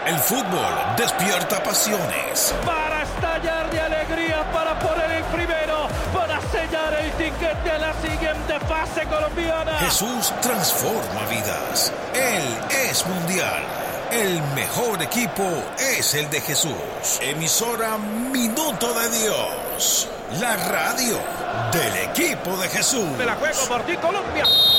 El fútbol despierta pasiones. Para estallar de alegría, para poner el primero, para sellar el tiquete a la siguiente fase colombiana. Jesús transforma vidas. Él es mundial. El mejor equipo es el de Jesús. Emisora Minuto de Dios. La radio del equipo de Jesús. Me la juego por ti, Colombia.